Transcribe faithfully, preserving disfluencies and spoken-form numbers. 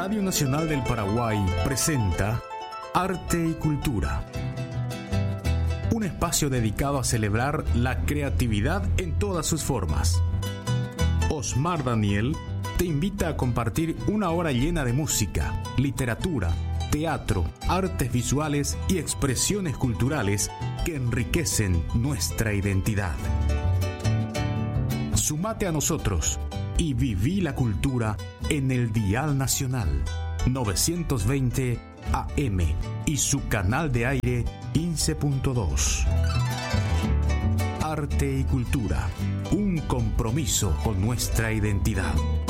Radio Nacional del Paraguay presenta Arte y Cultura, un espacio dedicado a celebrar la creatividad en todas sus formas. Osmar Daniel te invita a compartir una hora llena de música, literatura, teatro, artes visuales y expresiones culturales que enriquecen nuestra identidad. Sumate a nosotros y viví la cultura en el Dial Nacional novecientos veinte A M y su canal de aire quince punto dos. Arte y cultura, un compromiso con nuestra identidad.